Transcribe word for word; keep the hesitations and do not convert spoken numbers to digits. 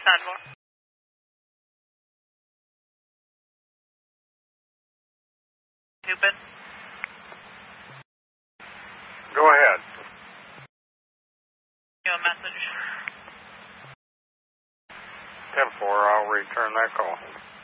nine four. Stupid. Go ahead. You a message? ten four, I'll return that call.